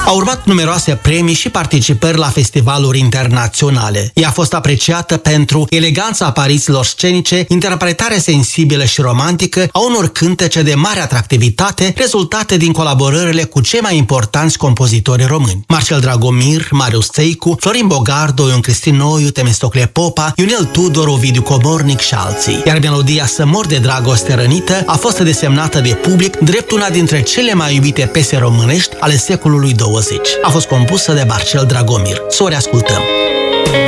Au urmat numeroase premii și participări la festivaluri internaționale. Ea a fost apreciată pentru eleganța aparițiilor scenice, interpretare sensibilă și romantică a unor cântece de mare atractivitate, rezultate din colaborările cu cei mai importanți compozitori români: Marcel Dragomir, Marius Țeicu, Florin Bogardo, Ion Cristinoiu, Temistocle Popa, Ionel Tudor, Ovidiu Cobornic și alții. Iar melodia Să mor de dragoste rănită a fost desemnată de public drept una dintre cele mai iubite piese românești ale secolului 20. A fost compusă de Marcel Dragomir. Să o reascultăm.